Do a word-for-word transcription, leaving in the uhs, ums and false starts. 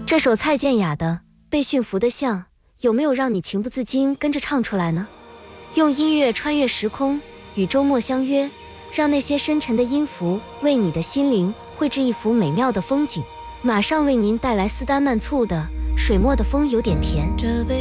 这首蔡健雅的《被驯服的象》，有没有让你情不自禁跟着唱出来呢？用音乐穿越时空，与周末相约，让那些深沉的音符为你的心灵绘制一幅美妙的风景。马上为您带来斯丹曼醋的《水墨的风有点甜》。